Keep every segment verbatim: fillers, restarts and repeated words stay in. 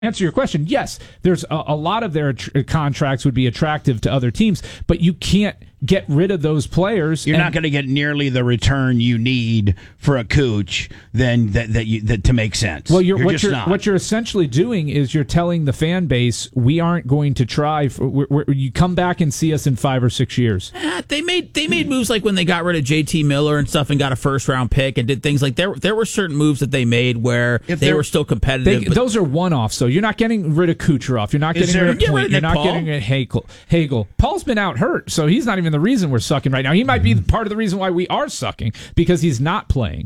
answer your question, yes, there's a, a lot of their tr- contracts would be attractive to other teams, but you can't get rid of those players. You're not going to get nearly the return you need for a Cooch then that that, you, that to make sense. Well, you're, you're what just you're not. what you're essentially doing is you're telling the fan base we aren't going to try. For, we're, we're, you come back and see us in five or six years. Eh, they made they made moves like when they got rid of J T Miller and stuff and got a first round pick and did things like there. There were certain moves that they made where If they they're- were still competitive. They, but those are one-offs, though. You're not getting rid of Kucherov. You're not Is getting there- rid of Get rid Point. of You're Nick not Paul. getting rid of Hagel. Hagel. Paul's been out hurt, so he's not even the reason we're sucking right now. He might be part of the reason why we are sucking because he's not playing.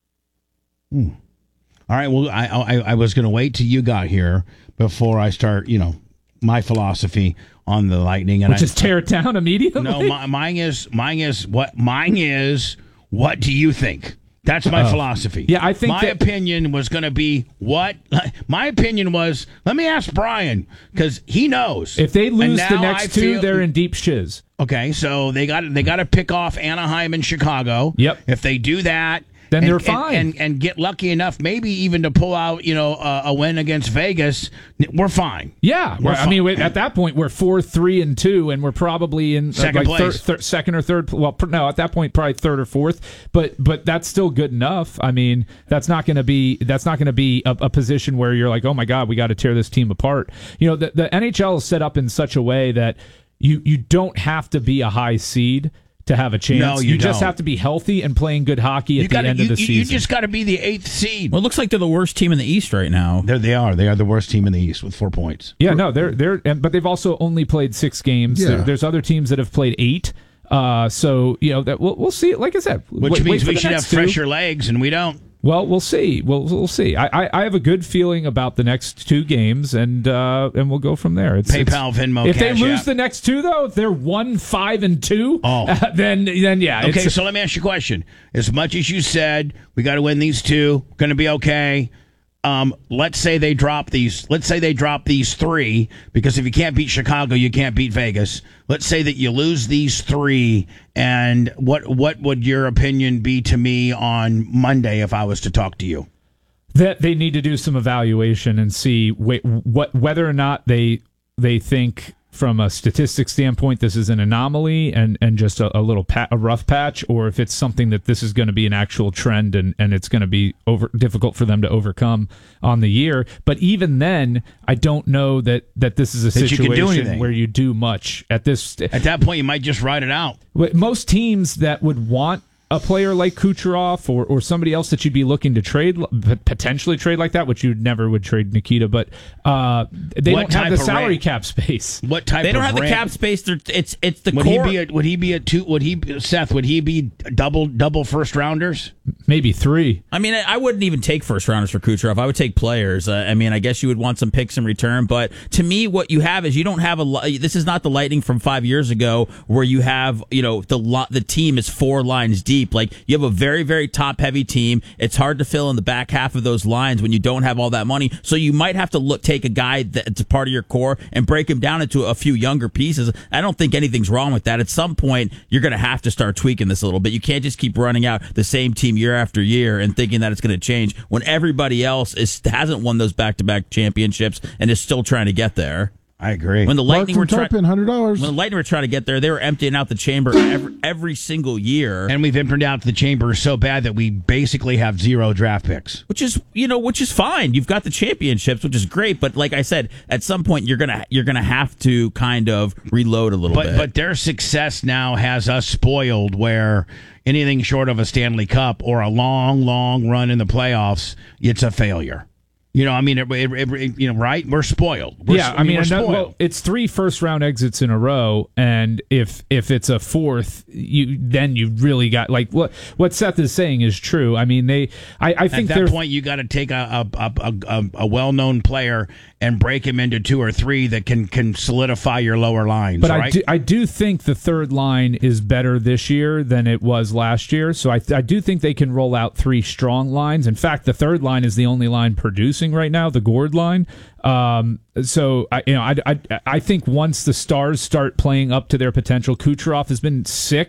Hmm. All right. Well, I I, I was going to wait till you got here before I start. You know, my philosophy on the Lightning, and Which I, is tear it down immediately? No, my, mine is mine is what mine is. What do you think? That's my Oh. philosophy. Yeah, I think my that- opinion was going to be what. My opinion was. Let me ask Brian because he knows. If they And lose the now next I two, feel- they're in deep shiz. Okay, so they got they got to pick off Anaheim and Chicago. Yep. If they do that, Then and- they're and- fine. and, and get lucky enough, maybe even to pull out, you know, a, a win against Vegas, we're fine. Yeah, We're we're- I mean, we- at that point, we're four, three, and two, and we're probably in uh, Second like thir- place. thir- second or third. Well, pr- no, at that point, probably third or fourth. But but that's still good enough. I mean, that's not going to be that's not going to be a, a position where you're like, oh my god, we got to tear this team apart. You know, the, the N H L is set up in such a way that you you don't have to be a high seed to have a chance. No, you just don't. have to be healthy and playing good hockey at You the got end you, of the you, season. you just got to be the eighth seed. well, it looks like they're the worst team in the East right now. There they are. They are the worst team in the East with four points. Yeah, no, they're they're, and, but they've also only played six games. Yeah. There, there's other teams that have played eight. Uh, so you know that we'll we'll see. Like I said, Which wait- wait means for we the should have next two. fresher legs, and we don't. Well, we'll see. We'll we'll see. I, I, I have a good feeling about the next two games, and uh, and we'll go from there. It's, PayPal, it's, Venmo, If they Cash lose App. the next two, though, if they're one, five, and two, Oh. uh, then then yeah. Okay, it's, so let me ask you a question. As much as you said we got to win these two, going to be okay. Um, let's say they drop these. Let's say they drop these three because if you can't beat Chicago, you can't beat Vegas. Let's say that you lose these three, and what what would your opinion be to me on Monday if I was to talk to you? that they need to do some evaluation and see wh- what whether or not they they think from a statistics standpoint this is an anomaly and, and just a, a little pa- a rough patch, or if it's something that this is going to be an actual trend and, and it's going to be over difficult for them to overcome on the year. But even then, I don't know that, that this is a That you can do situation anything. where you do much at this. At that point, you might just ride it out. Most teams that would want a player like Kucherov or, or somebody else that you'd be looking to trade, potentially trade like that, which you never would trade Nikita, but uh, they What don't have type the of salary rate? cap space. What type? They don't of have the rent? cap space. They're, it's it's the Would core. he be? A, would he be a two? Would he? Seth? Would he be double double first rounders? Maybe three. I mean, I I wouldn't even take first rounders for Kucherov. I would take players. Uh, I mean, I guess you would want some picks in return. But to me, what you have is you don't have a. li- This is not the Lightning from five years ago where you have, you know, the lo- the team is four lines deep. Like you have a very very top heavy team. It's hard to fill in the back half of those lines when you don't have all that money. So you might have to look take a guy that's a part of your core and break him down into a few younger pieces. I don't think anything's wrong with that. At some point, you're going to have to start tweaking this a little bit. You can't just keep running out the same team year after year and thinking that it's going to change when everybody else is hasn't won those back-to-back championships and is still trying to get there. I agree. When the Lightning were Mark from trying, Turpin, one hundred dollars. when the Lightning were trying to get there, they were emptying out the chamber every, every single year. And we've emptied out the chamber so bad that we basically have zero draft picks. Which is, you know, which is fine. You've got the championships, which is great. But like I said, at some point you're gonna you're gonna have to kind of reload a little But bit. but their success now has us spoiled where anything short of a Stanley Cup or a long, long run in the playoffs, it's a failure. You know, I mean, it, it, it, you know, right? We're spoiled. We're, yeah, I mean, we're I know- spoiled. well, it's three first round exits in a row, and if if it's a fourth, you then you really got like what what Seth is saying is true. I mean, they, I, I think At they're that point, you got to take a a, a, a, a well known player and break him into two or three that can, can solidify your lower lines. But right? I do, I do think the third line is better this year than it was last year. So I, I do think they can roll out three strong lines. In fact, the third line is the only line producing right now, the Gord line. Um, so I, you know, I, I, I think once the Stars start playing up to their potential, Kucherov has been sick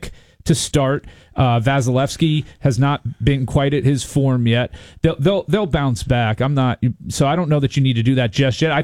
to start. Uh, Vasilevsky has not been quite at his form yet. They'll they'll they'll bounce back. I'm not so I don't know that you need to do that just yet. I